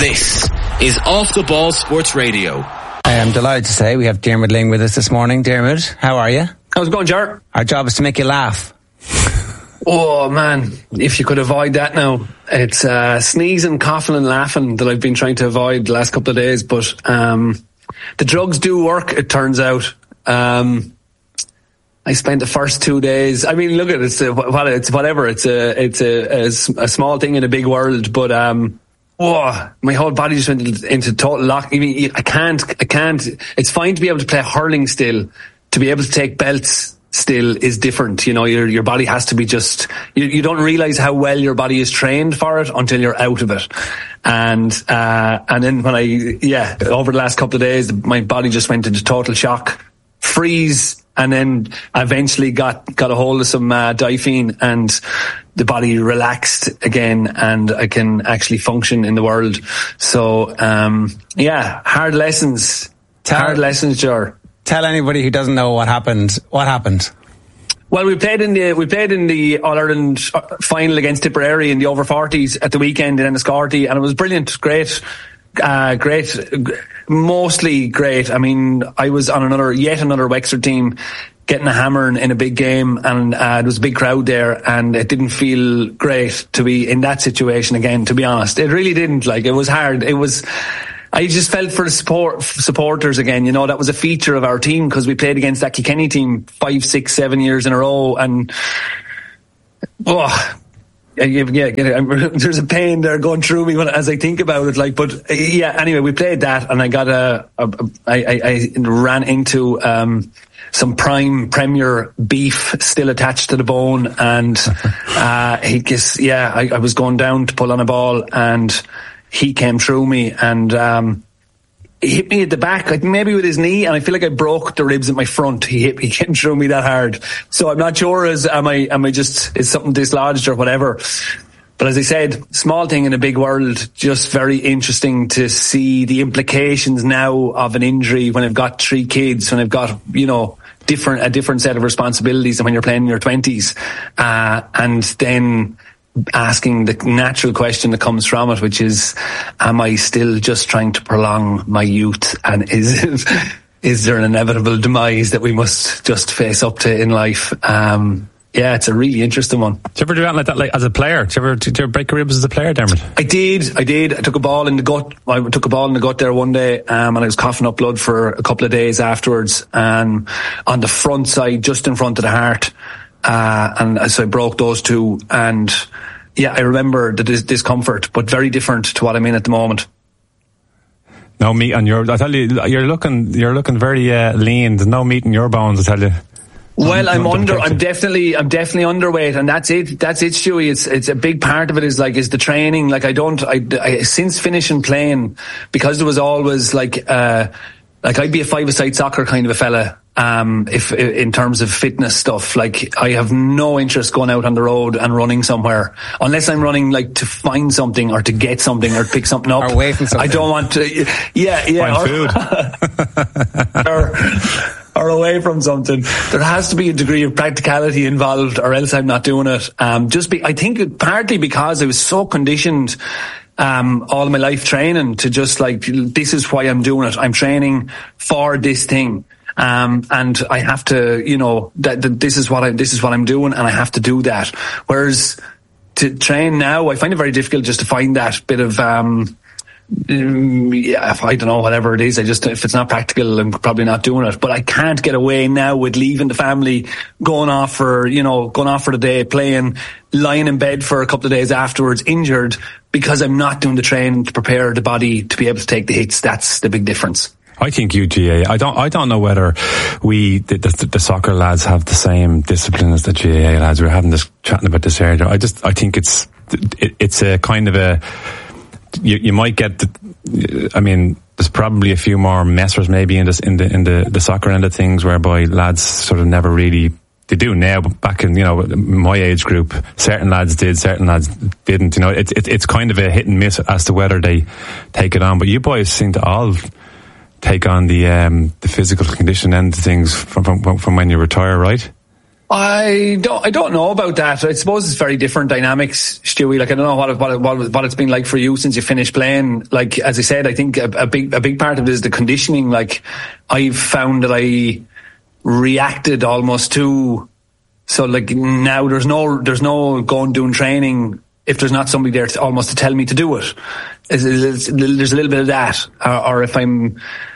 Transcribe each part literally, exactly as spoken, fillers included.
This is Off the Ball Sports Radio. I am delighted to say we have Dermot Lyng with us this morning. Dermot, how are you? How's it going, Jar? Our job is to make you laugh. Oh man, if you could avoid that now. It's uh, sneezing, coughing and laughing that I've been trying to avoid the last couple of days, but um, the drugs do work, it turns out. Um, I spent the first two days, I mean, look at it, it's, a, it's whatever, it's a it's a, a, a small thing in a big world, but um, oh, my whole body just went into total lock. I mean, I can't, I can't, it's fine to be able to play hurling still, to be able to take belts still is different. You know, your your body has to be just, you, you don't realise how well your body is trained for it until you're out of it. And uh, and then when I, yeah, over the last couple of days, my body just went into total shock, freeze, and then eventually got, got a hold of some uh, Difene, and the body relaxed again, and I can actually function in the world. So, um, yeah, hard lessons. Tell, hard lessons, Jar. Tell anybody who doesn't know what happened. What happened? Well, we played in the we played in the All Ireland final against Tipperary in the over forties at the weekend in Enniscorthy, and it was brilliant, great, uh, great, mostly great. I mean, I was on another yet another Wexford team getting a hammering in a big game, and uh, there was a big crowd there, and it didn't feel great to be in that situation again. To be honest, it really didn't. Like, it was hard. It was. I just felt for the support supporters again. You know, that was a feature of our team because we played against that Kilkenny team five, six, seven years in a row, and oh, yeah, yeah, yeah there's a pain there going through me when, as I think about it. Like, but yeah. Anyway, we played that, and I got a, a, a I, I, I ran into um, some prime Premier beef still attached to the bone, and uh, he just yeah, I, I was going down to pull on a ball, and he came through me and um, he hit me at the back, like maybe with his knee, and I feel like I broke the ribs at my front. He hit, he came through me that hard. So I'm not sure, is am I am I just is something dislodged or whatever. But as I said, small thing in a big world. Just very interesting to see the implications now of an injury when I've got three kids, when I've got, you know, different a different set of responsibilities than when you're playing in your twenties, uh, and then asking the natural question that comes from it, which is, am I still just trying to prolong my youth, and is it, is there an inevitable demise that we must just face up to in life? Um, yeah, it's a really interesting one. Did you ever do that like that, like as a player? Did you ever, did you ever break your ribs as a player, Dermot? I did, I did. I took a ball in the gut. I took a ball in the gut there one day, um, and I was coughing up blood for a couple of days afterwards, and on the front side, just in front of the heart. Uh, and so I broke those two, and yeah, I remember the dis- discomfort, but very different to what I'm in at the moment. No meat on your, I tell you, you're looking, you're looking very uh, lean. There's no meat in your bones, I tell you. Well, I'm under, I'm definitely, I'm definitely underweight, and that's it, that's it, Stewie. It's, it's a big part of it is like, is the training. Like, I don't, I, I since finishing playing, because there was always like, uh, like I'd be a five-a-side soccer kind of a fella. Um, if, in terms of fitness stuff, like I have no interest going out on the road and running somewhere unless I'm running like to find something or to get something or pick something up. Or away from something. I don't want to, yeah, yeah. Find or, food. or, or away from something. There has to be a degree of practicality involved, or else I'm not doing it. Um, just be, I think partly because I was so conditioned um, all my life training to just like, this is why I'm doing it. I'm training for this thing. Um, and I have to, you know, that, that this is what I, this is what I'm doing, and I have to do that. Whereas to train now, I find it very difficult just to find that bit of, um, yeah, I don't know, whatever it is. I just, if it's not practical, I'm probably not doing it. But I can't get away now with leaving the family, going off for, you know, going off for the day, playing, lying in bed for a couple of days afterwards, injured, because I'm not doing the training to prepare the body to be able to take the hits. That's the big difference. I think U G A. I don't. I don't know whether we, the, the, the soccer lads, have the same discipline as the G A A lads. We were having this chatting about this earlier. I just. I think it's. It, it's a kind of a. You, you might get. The, I mean, there's probably a few more messers maybe in this in the in the, the soccer end of things, whereby lads sort of never really. They do now, but back in, you know, my age group, certain lads did, certain lads didn't. You know, it's it, it's kind of a hit and miss as to whether they take it on. But you boys seem to all take on the um, the physical condition end of things from, from from when you retire, right? I don't. I don't know about that. I suppose it's very different dynamics, Stewie. Like I don't know what it, what, it, what it's been like for you since you finished playing. Like as I said, I think a, a big a big part of it is the conditioning. Like I've found that I reacted almost to. So like now there's no there's no going doing training if there's not somebody there to, almost to tell me to do it. It's, it's, there's a little bit of that, or, or if I'm.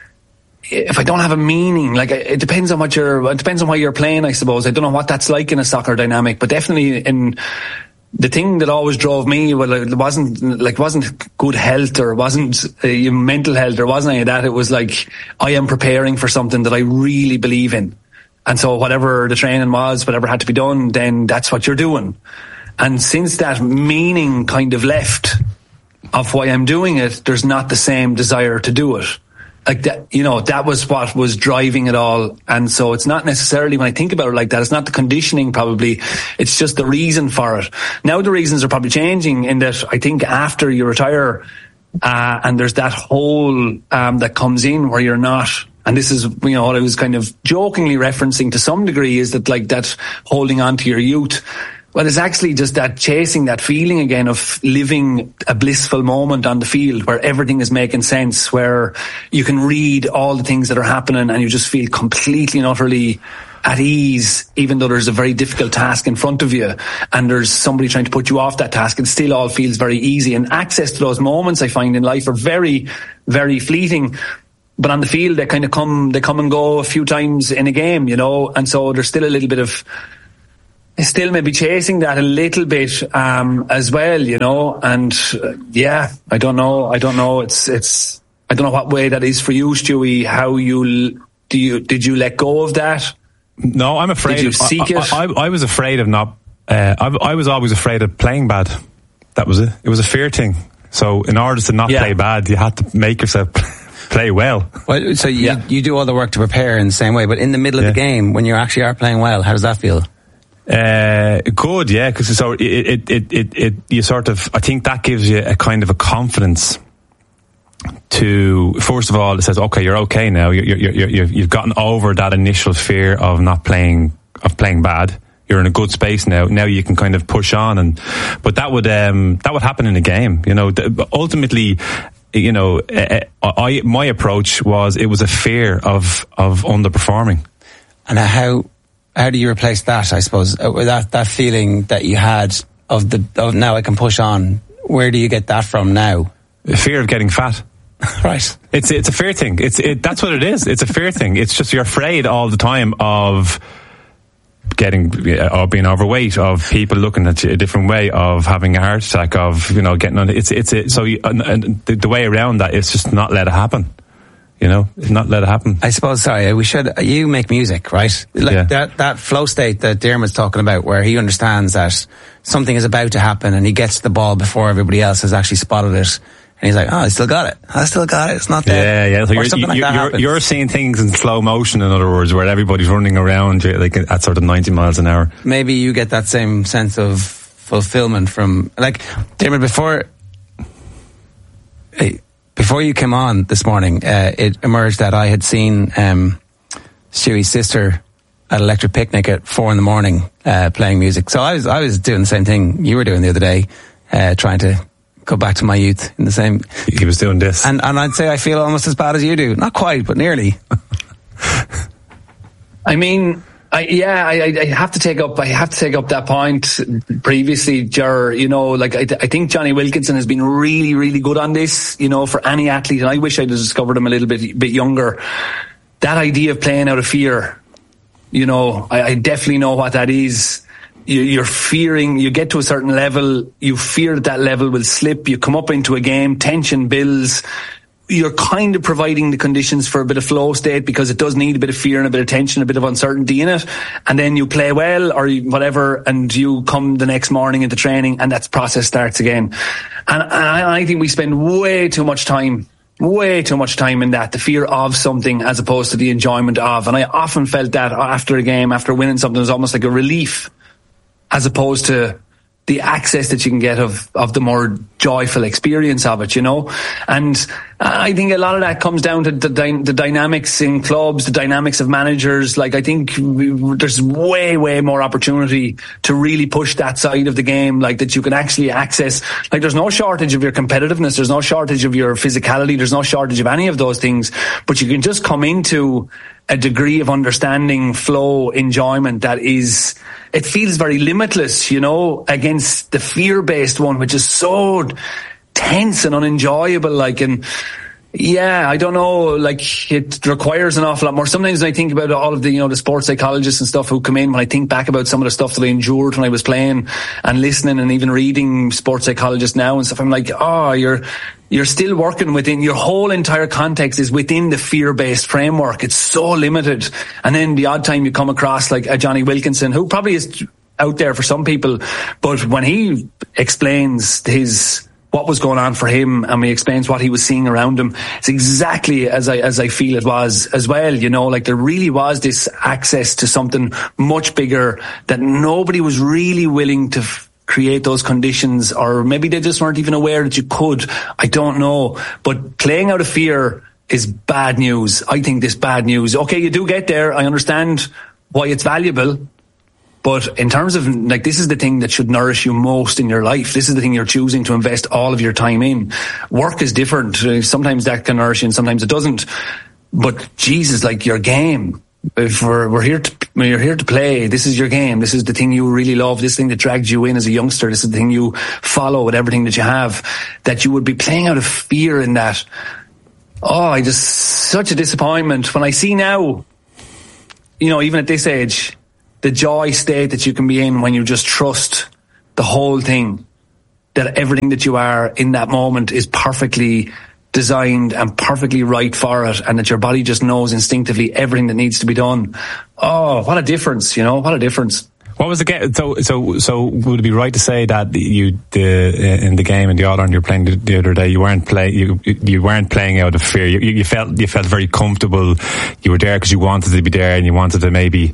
If I don't have a meaning, like it depends on what you're, it depends on why you're playing, I suppose. I don't know what that's like in a soccer dynamic, but definitely in the thing that always drove me, well, it wasn't like, wasn't good health or wasn't uh, mental health or wasn't any of that. It was like, I am preparing for something that I really believe in. And so whatever the training was, whatever had to be done, then that's what you're doing. And since that meaning kind of left of why I'm doing it, there's not the same desire to do it. Like that, you know, that was what was driving it all. And so it's not necessarily, when I think about it like that, it's not the conditioning probably, it's just the reason for it. Now the reasons are probably changing in that I think after you retire, uh, and there's that hole, um, that comes in where you're not, and this is, you know, what I was kind of jokingly referencing to some degree is that like that holding on to your youth. Well, it's actually just that chasing that feeling again of living a blissful moment on the field where everything is making sense, where you can read all the things that are happening and you just feel completely and utterly at ease, even though there's a very difficult task in front of you and there's somebody trying to put you off that task. It still all feels very easy. And access to those moments I find in life are very, very fleeting. But on the field, they kind of come, they come and go a few times in a game, you know, and so there's still a little bit of, still maybe chasing that a little bit um as well, you know, and uh, yeah, I don't know, I don't know. It's it's I don't know what way that is for you, Stewie. How you do you did you let go of that? No, I'm afraid. Did you of, seek I, it? I, I, I was afraid of not. Uh, I, I was always afraid of playing bad. That was it. It was a fear thing. So in order to not yeah. play bad, you had to make yourself play well. Well, so you yeah. you do all the work to prepare in the same way, but in the middle of yeah. the game, when you actually are playing well, how does that feel? Uh, good, yeah, because so it, it, it, it, it, you sort of, I think that gives you a kind of a confidence to, first of all, it says, okay, you're okay now. You're, you're, you're, you've, you've gotten over that initial fear of not playing, of playing bad. You're in a good space now. Now you can kind of push on, and, but that would, um, that would happen in a game, you know, ultimately, you know, I, my approach was, it was a fear of, of underperforming. And how, How do you replace that, I suppose, uh, that that feeling that you had of the of now I can push on? Where do you get that from now? The fear of getting fat. Right. It's it's a fear thing. It's it, that's what it is. It's a fear thing. It's just you're afraid all the time of getting or being overweight, of people looking at you a different way, of having a heart attack, of you know getting on. It's it's it, so you, and, and the, the way around that is just not let it happen. You know, not let it happen. I suppose, sorry, we should, you make music, right? Like yeah. that, that flow state that Dermot's talking about, where he understands that something is about to happen and he gets the ball before everybody else has actually spotted it. And he's like, oh, I still got it. I still got it. It's not dead. Yeah, yeah. So or you're, something like you're, that you're, happens. you're seeing things in slow motion, in other words, where everybody's running around like at sort of ninety miles an hour. Maybe you get that same sense of fulfillment from, like, Dermot, before, hey, Before you came on this morning, uh, it emerged that I had seen um, Stewie's sister at Electric Picnic at four in the morning uh, playing music. So I was I was doing the same thing you were doing the other day, uh, trying to go back to my youth in the same. He was doing this, and and I'd say I feel almost as bad as you do. Not quite, but nearly. I mean. I, yeah, I, I have to take up. I have to take up that point previously, Ger. You know, like I, I think Johnny Wilkinson has been really, really good on this. You know, for any athlete, and I wish I'd discovered him a little bit, bit younger. That idea of playing out of fear. You know, I, I definitely know what that is. You, you're fearing. You get to a certain level. You fear that that level will slip. You come up into a game. Tension builds. You're kind of providing the conditions for a bit of flow state, because it does need a bit of fear and a bit of tension, a bit of uncertainty in it. And then you play well or whatever, and you come the next morning into training and that process starts again. And, and I, I think we spend way too much time, way too much time in that, the fear of something as opposed to the enjoyment of. And I often felt that after a game, after winning something, it was almost like a relief as opposed to the access that you can get of, of the more joyful experience of it, you know? And I think a lot of that comes down to the, dy- the dynamics in clubs, the dynamics of managers. Like, I think we, there's way, way more opportunity to really push that side of the game, like that you can actually access. Like, there's no shortage of your competitiveness. There's no shortage of your physicality. There's no shortage of any of those things, but you can just come into a degree of understanding, flow, enjoyment that is, it feels very limitless, you know, against the fear-based one, which is so tense and unenjoyable. Like, and yeah, I don't know, like, it requires an awful lot more. Sometimes when I think about all of the, you know, the sports psychologists and stuff who come in, when I think back about some of the stuff that I endured when I was playing and listening and even reading sports psychologists now and stuff, I'm like, oh, you're, you're still working within, your whole entire context is within the fear-based framework. It's so limited. And then the odd time you come across like a Johnny Wilkinson, who probably is out there for some people, but when he explains his, what was going on for him, and he explains what he was seeing around him, it's exactly as I, as I feel it was as well, you know, like there really was this access to something much bigger that nobody was really willing to f- create those conditions, or maybe they just weren't even aware that you could. I don't know. But playing out of fear is bad news. I think this bad news. Okay, you do get there. I understand why it's valuable. But in terms of, like, this is the thing that should nourish you most in your life. This is the thing you're choosing to invest all of your time in. Work is different. Sometimes that can nourish you and sometimes it doesn't. But Jesus, like, your game. If we're, we're here to, you're here to play, this is your game. This is the thing you really love. This thing that dragged you in as a youngster. This is the thing you follow with everything that you have. That you would be playing out of fear in that. Oh, I just, such a disappointment. When I see now, you know, even at this age, the joy state that you can be in when you just trust the whole thing, that everything that you are in that moment is perfectly designed and perfectly right for it, and that your body just knows instinctively everything that needs to be done. Oh, what a difference, you know, what a difference. What was the game? So, so, so would it be right to say that you, the in the game in the All-Ireland you're playing the, the other day, you weren't play, you you weren't playing out of fear. You, you felt you felt very comfortable. You were there because you wanted to be there, and you wanted to maybe,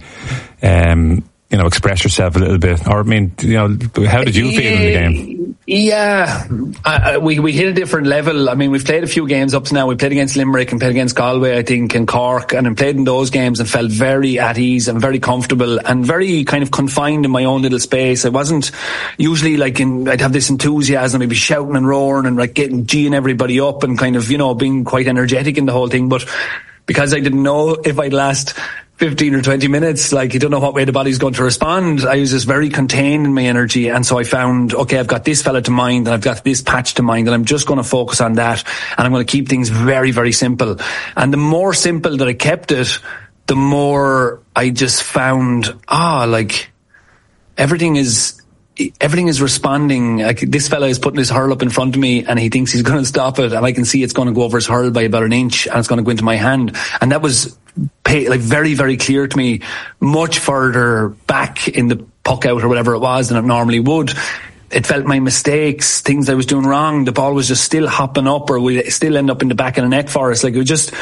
um, you know, express yourself a little bit. Or I mean, you know, how did you feel in the game? Yeah, I, I, we we hit a different level. I mean, we've played a few games up to now. We played against Limerick and played against Galway, I think, and Cork, and I played in those games and felt very at ease and very comfortable and very kind of confined in my own little space. I wasn't usually like in, I'd have this enthusiasm, I'd be shouting and roaring and like getting G'ing everybody up and kind of, you know, being quite energetic in the whole thing. But because I didn't know if I'd last fifteen or twenty minutes, like, you don't know what way the body's going to respond. I was just very contained in my energy, and so I found, okay, I've got this fella to mind and I've got this patch to mind, and I'm just going to focus on that, and I'm going to keep things very, very simple. And the more simple that I kept it, the more I just found, ah, like, everything is everything is responding. Like, this fella is putting his hurl up in front of me and he thinks he's going to stop it, and I can see it's going to go over his hurl by about an inch and it's going to go into my hand. And that was pay, like very, very clear to me, much further back in the puck out or whatever it was than it normally would. It felt my mistakes, things I was doing wrong, the ball was just still hopping up, or we still end up in the back of the net for us. Like, it was just,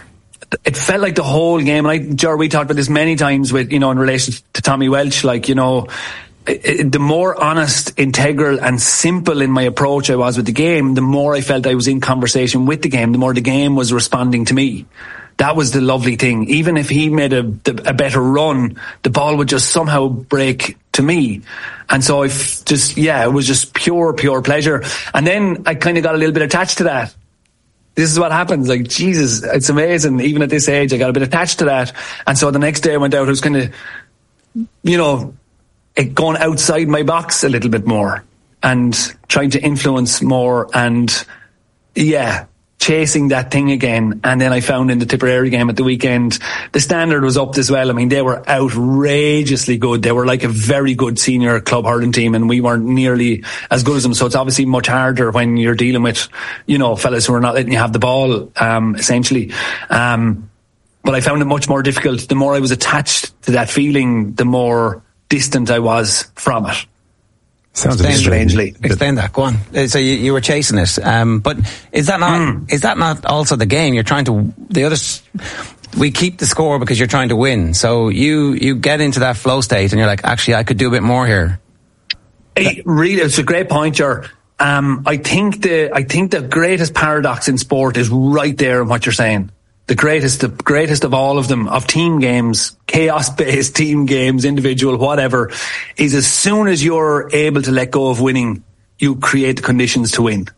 it felt like the whole game. And I, Ger, we talked about this many times with, you know, in relation to Tommy Welch, like, you know, it, the more honest, integral and simple in my approach I was with the game, the more I felt I was in conversation with the game, the more the game was responding to me. That was the lovely thing. Even if he made a, a better run, the ball would just somehow break to me. And so I just, yeah, it was just pure, pure pleasure. And then I kind of got a little bit attached to that. This is what happens. Like, Jesus, it's amazing. Even at this age, I got a bit attached to that. And so the next day I went out, I was kind of, you know, it going outside my box a little bit more and trying to influence more and, yeah, chasing that thing again. And then I found in the Tipperary game at the weekend, the standard was up as well. I mean, they were outrageously good. They were like a very good senior club hurling team, and we weren't nearly as good as them. So it's obviously much harder when you're dealing with, you know, fellas who are not letting you have the ball, um, essentially. Um, but I found it much more difficult. The more I was attached to that feeling, the more distant I was from it. Sounds Explain, strangely. Explain that. Go on. So you, you were chasing it, um, but is that not mm. is that not also the game? You're trying to the others. We keep the score because you're trying to win. So you you get into that flow state, and you're like, actually, I could do a bit more here. It really, it's a great point, Ger. Um, I think the I think the greatest paradox in sport is right there in what you're saying. The greatest, the greatest of all of them, of team games, chaos-based team games, individual, whatever, is as soon as you're able to let go of winning, you create the conditions to win.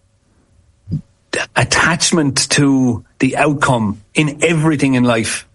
The attachment to the outcome in everything in life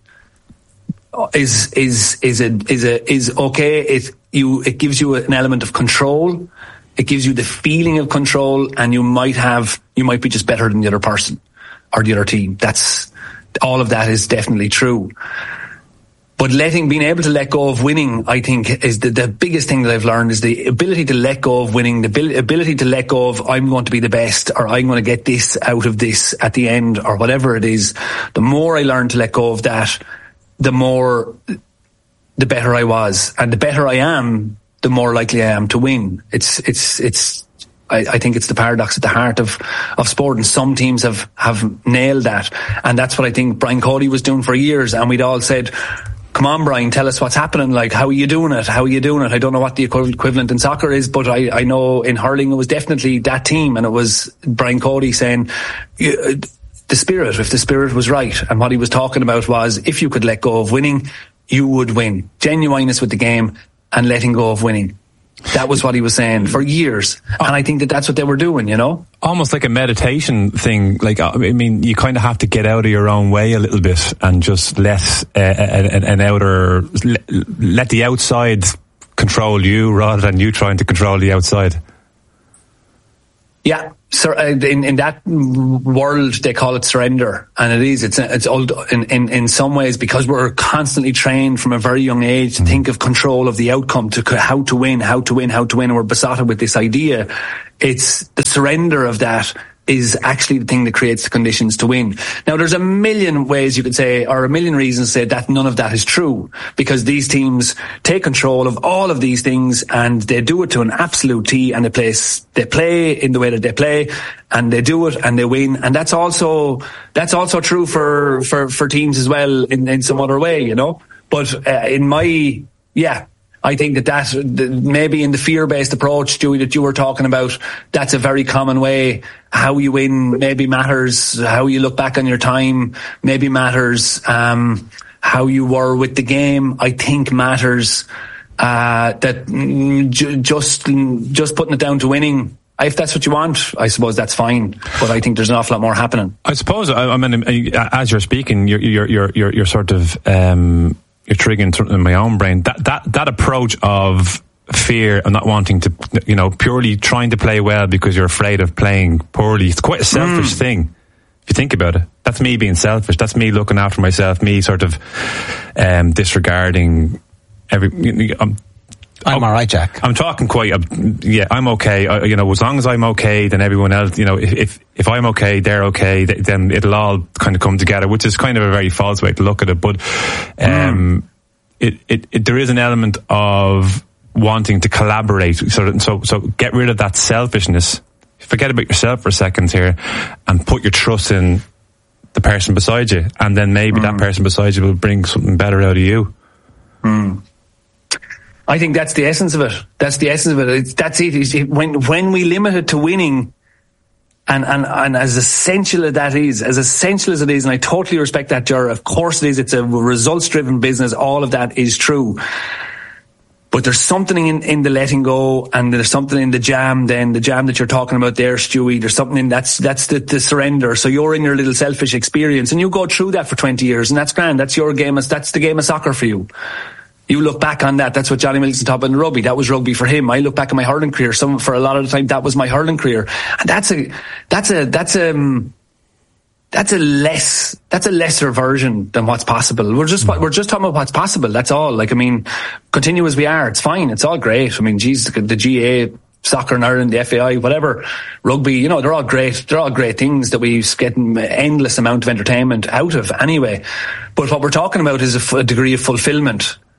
is is is a is a is okay. It you it gives you an element of control. It gives you the feeling of control, and you might have you might be just better than the other person or the other team. That's all of that is definitely true. But letting, being able to let go of winning, I think, is the, the biggest thing that I've learned is the ability to let go of winning, the ability, ability to let go of I'm going to be the best, or I'm going to get this out of this at the end, or whatever it is. The more I learn to let go of that, the more, the better I was. And the better I am, the more likely I am to win. It's, it's, it's, I, I think it's the paradox at the heart of, of sport, and some teams have, have nailed that. And that's what I think Brian Cody was doing for years. And we'd all said, come on, Brian, tell us what's happening. Like, how are you doing it? How are you doing it? I don't know what the equivalent in soccer is, but I, I know in hurling it was definitely that team. And it was Brian Cody saying, the spirit, if the spirit was right. And what he was talking about was, if you could let go of winning, you would win. Genuineness with the game and letting go of winning. That was what he was saying for years. And I think that that's what they were doing, you know? Almost like a meditation thing. Like, I mean, you kind of have to get out of your own way a little bit and just let uh, an, an outer, let the outside control you rather than you trying to control the outside. Yeah. So in, in that world, they call it surrender, and it is. It's it's old in, in in some ways, because we're constantly trained from a very young age to think of control of the outcome, to how to win, how to win, how to win, and we're besotted with this idea. It's the surrender of that is actually the thing that creates the conditions to win. Now, there's a million ways you could say, or a million reasons to say that none of that is true, because these teams take control of all of these things and they do it to an absolute T, and they play, they play in the way that they play, and they do it and they win. And that's also, that's also true for, for, for teams as well in, in some other way, you know. But uh, in my, yeah, I think that that maybe in the fear-based approach, Dewey, that you were talking about, that's a very common way. How you win maybe matters. How you look back on your time maybe matters. Um, how you were with the game, I think, matters. Uh, that j- just just putting it down to winning, if that's what you want, I suppose that's fine. But I think there's an awful lot more happening. I suppose. I, I mean, as you're speaking, you're you're you're you're, you're sort of. Um, You're triggering something in my own brain. That that that approach of fear and not wanting to, you know, purely trying to play well because you're afraid of playing poorly. It's quite a selfish mm. thing, if you think about it. That's me being selfish. That's me looking after myself. Me sort of um, disregarding every. You know, I'm, I'm all right, Jack. I'm talking quite. Uh, yeah, I'm okay. I, you know, as long as I'm okay, then everyone else. You know, if if, if I'm okay, they're okay. Th- then it'll all kind of come together, which is kind of a very false way to look at it. But um, mm. it, it it there is an element of wanting to collaborate. So so so get rid of that selfishness. Forget about yourself for a second here, and put your trust in the person beside you, and then maybe mm. that person beside you will bring something better out of you. Mm. I think that's the essence of it. That's the essence of it. It's, that's it. It's, it. When when we limit it to winning, and, and, and as essential as that is, as essential as it is, and I totally respect that, Ger. Of course it is. It's a results-driven business. All of that is true. But there's something in, in the letting go, and there's something in the jam, then, the jam that you're talking about there, Stewie. There's something in that's, that's the, the surrender. So you're in your little selfish experience, and you go through that for twenty years, and that's grand. That's your game. That's the game of soccer for you. You look back on that. That's what Johnny Wilson talked about in rugby. That was rugby for him. I look back at my hurling career. Some, for a lot of the time, that was my hurling career. And that's a, that's a, that's a, um, that's a less, that's a lesser version than what's possible. We're just, we're just talking about what's possible. That's all. Like, I mean, continue as we are. It's fine. It's all great. I mean, geez, the G A, soccer in Ireland, the F A I, whatever, rugby, you know, they're all great. They're all great things that we get an endless amount of entertainment out of anyway. But what we're talking about is a, f- a degree of fulfillment.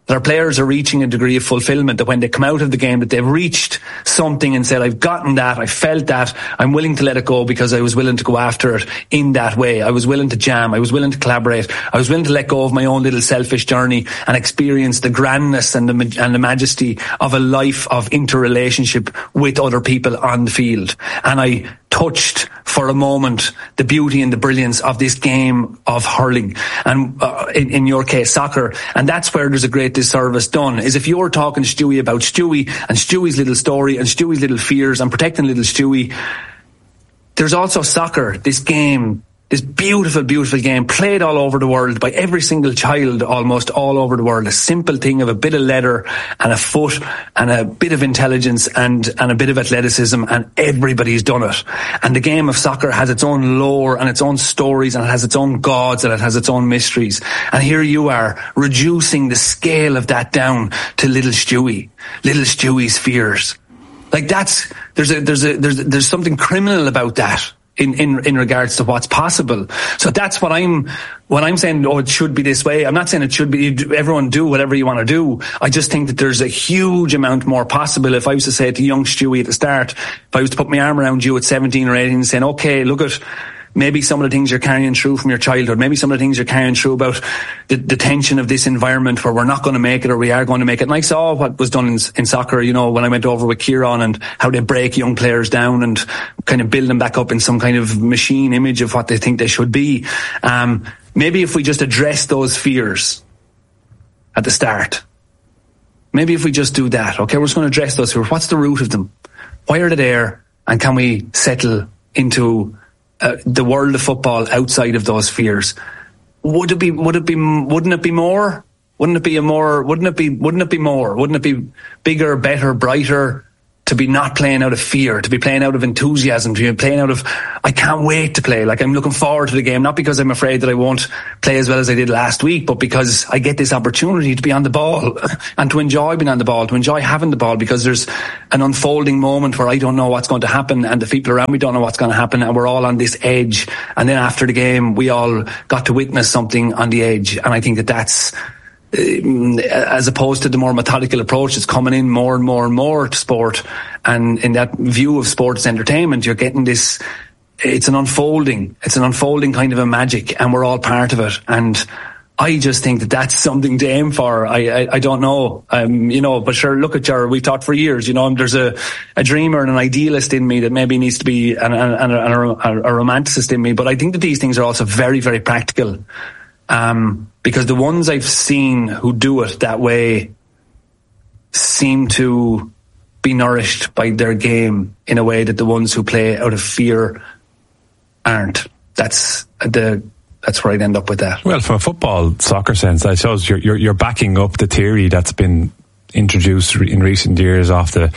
that our players are reaching a degree of fulfillment, that when they come out of the game, that they've reached something and said, I've gotten that, I felt that, I'm willing to let it go because I was willing to go after it in that way. I was willing to jam, I was willing to collaborate, I was willing to let go of my own little selfish journey and experience the grandness and the, and the majesty of a life of interrelationship with other people on the field. And I touched for a moment the beauty and the brilliance of this game of hurling, and uh, in, in your case soccer. And that's where there's a great disservice done, is if you're talking to Stewie about Stewie and Stewie's little story and Stewie's little fears and protecting little Stewie, there's also soccer, this game, this beautiful, beautiful game played all over the world by every single child almost all over the world. A simple thing of a bit of leather and a foot and a bit of intelligence and, and a bit of athleticism, and everybody's done it. And the game of soccer has its own lore and its own stories, and it has its own gods and it has its own mysteries. And here you are reducing the scale of that down to little Stewie, little Stewie's fears. Like that's, there's a, there's a, there's, there's something criminal about that. In, in, in regards to what's possible. So that's what I'm, when I'm saying, oh, it should be this way. I'm not saying it should be, everyone do whatever you want to do. I just think that there's a huge amount more possible. If I was to say to young Stewie at the start, if I was to put my arm around you at seventeen or eighteen and saying, okay, look at, maybe some of the things you're carrying through from your childhood, maybe some of the things you're carrying through about the, the tension of this environment where we're not going to make it or we are going to make it. And I saw what was done in, in soccer, you know, when I went over with Kieran, and how they break young players down and kind of build them back up in some kind of machine image of what they think they should be. Um, maybe if we just address those fears at the start, maybe if we just do that, okay, we're just going to address those fears. What's the root of them? Why are they there? And can we settle into Uh, the world of football outside of those fears? Would it be, would it be, wouldn't it be more? Wouldn't it be a more, wouldn't it be, wouldn't it be more? Wouldn't it be bigger, better, brighter to be not playing out of fear, to be playing out of enthusiasm, to be playing out of, I can't wait to play. Like, I'm looking forward to the game, not because I'm afraid that I won't play as well as I did last week, but because I get this opportunity to be on the ball and to enjoy being on the ball, to enjoy having the ball, because there's an unfolding moment where I don't know what's going to happen and the people around me don't know what's going to happen, and we're all on this edge. And then after the game, we all got to witness something on the edge. And I think that that's, as opposed to the more methodical approach that's coming in more and more and more to sport, and in that view of sports entertainment, you're getting this, it's an unfolding, it's an unfolding kind of a magic, and we're all part of it. And I just think that that's something to aim for. I, I, I don't know, um, you know, but sure, look at your, we've talked for years, you know, there's a, a dreamer and an idealist in me that maybe needs to be an, an, an, a, a romanticist in me, but I think that these things are also very, very practical. Um, because the ones I've seen who do it that way seem to be nourished by their game in a way that the ones who play out of fear aren't. That's the, that's where I'd end up with that. Well, from a football soccer sense, I suppose you're, you're, you're backing up the theory that's been introduced in recent years off the,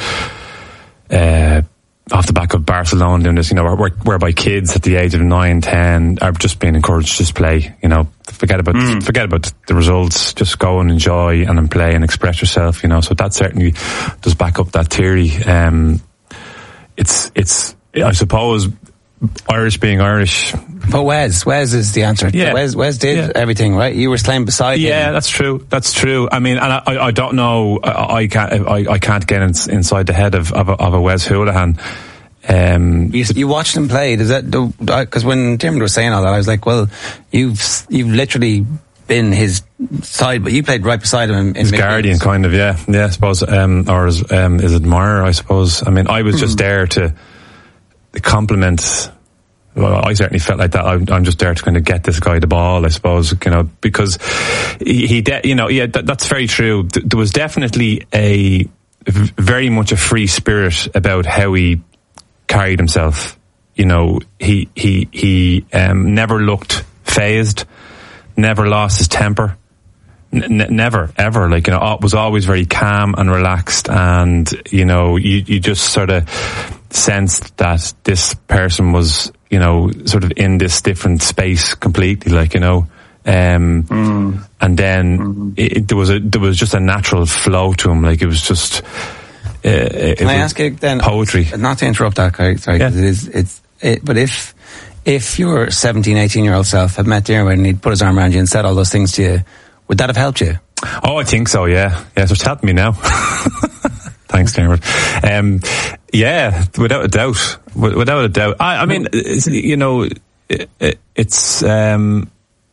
uh, off the back of Barcelona doing this, you know, where, whereby kids at the age of nine, ten are just being encouraged to just play, you know, forget about, mm. forget about the results, just go and enjoy and then play and express yourself, you know, so that certainly does back up that theory. Um, it's, it's, I suppose, Irish being Irish. But Wes, Wes is the answer. Yeah. Wes, Wes did yeah. everything, right? You were playing beside yeah, him. Yeah, that's true. That's true. I mean, and I, I don't know, I, I can't, I, I can't get in, inside the head of, of, a, of a Wes Hoolahan. Um, you, you watched him play. Does that, because when Tim was saying all that, I was like, well, you've, you've literally been his side, but you played right beside him in, in his guardian, kind of, yeah. Yeah, I suppose, um, or his, um, his admirer, I suppose. I mean, I was just there to compliment. Well, I certainly felt like that. I'm, I'm just there to kind of get this guy the ball, I suppose, you know, because he, he de- you know, yeah, that, that's very true. Th- there was definitely a, very much a free spirit about how he carried himself. You know, he, he, he, um, never looked phased, never lost his temper. N- never, ever. Like, you know, was always very calm and relaxed, and, you know, you, you just sort of sensed that this person was, you know, sort of in this different space completely, like, you know, um, mm. and then mm. it, it, there was a, there was just a natural flow to him. Like, it was just, uh, it, Can it I ask you then, poetry. Not to interrupt that, sorry, yeah. it is, it's, it, but if, if your seventeen, eighteen year old self had met Dermot and he'd put his arm around you and said all those things to you, would that have helped you? Oh, I think so. Yeah, yeah. So help me now. Thanks, Dermot. Um, yeah, without a doubt, without a doubt. I, I mean, you know, it, it, it's. Um,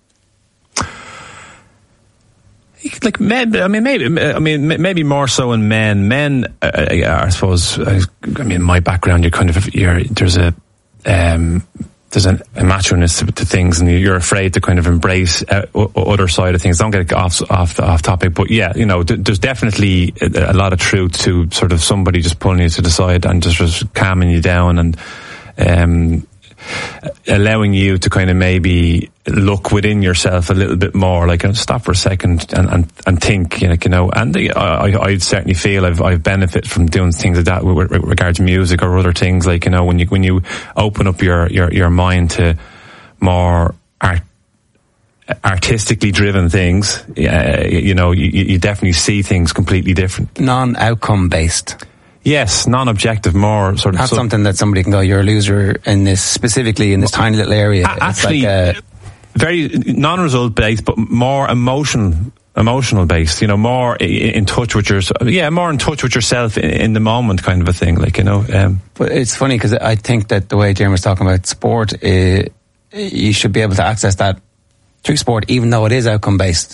Like men, I mean, maybe, I mean, maybe more so in men. Men, uh, I suppose. I mean, my background, you're kind of, you're there's a, um, there's a, a macho-ness to, to things, and you're afraid to kind of embrace uh, other side of things. Don't get off off off topic, but yeah, you know, th- there's definitely a, a lot of truth to sort of somebody just pulling you to the side and just, just calming you down and um, allowing you to kind of maybe look within yourself a little bit more, like stop for a second and, and, and think, you know, you know, and the, I, I certainly feel I've, I've benefit from doing things like that with regards to music or other things, like, you know, when you, when you open up your, your, your mind to more art, artistically driven things, uh, you know, you, you definitely see things completely different. Non-outcome based. Yes, non-objective, more sort of... Not so, something that somebody can go, you're a loser in this, specifically in this tiny little area. Actually, it's like a, very non-result based, but more emotion, emotional based, you know, more in touch with your... Yeah, more in touch with yourself in, in the moment kind of a thing, like, you know. Um, but it's funny because I think that the way Jeremy was talking about sport, uh, you should be able to access that through sport, even though it is outcome based.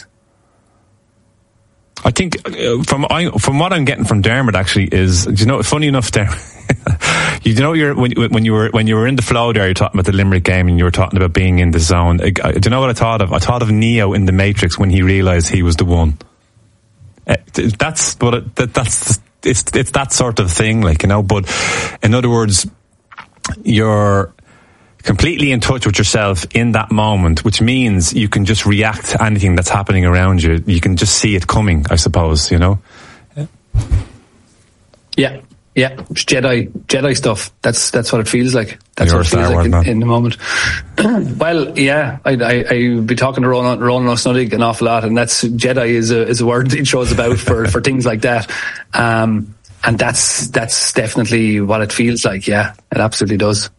I think uh, from I, from what I'm getting from Dermot actually is, you know, funny enough, Dermot, you know, you're when when you were when you were in the flow there, you're talking about the Limerick game and you were talking about being in the zone. Uh, do you know what I thought of? I thought of Neo in the Matrix when he realised he was the one. Uh, that's what it, that, that's it's it's that sort of thing, like, you know. But in other words, you're completely in touch with yourself in that moment, which means you can just react to anything that's happening around you. You can just see it coming, I suppose, you know? Yeah. Yeah. Yeah. It's Jedi, Jedi stuff. That's, that's what it feels like. That's You're what it feels like in, in the moment. Well, yeah, I, I, I be talking to Ronan, Ronan O'Snuddig an awful lot, and that's, Jedi is a, is a word it shows about for, for things like that. Um, and that's, that's definitely what it feels like. Yeah, it absolutely does.